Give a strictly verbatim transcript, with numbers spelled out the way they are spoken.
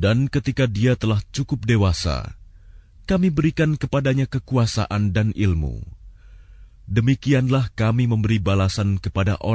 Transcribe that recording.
Dan ketika dia telah cukup dewasa, kami berikan kepadanya kekuasaan dan ilmu. Demikianlah kami memberi balasan kepada orang